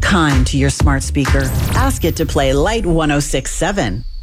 kind to your smart speaker. Ask it to play Light 106.7.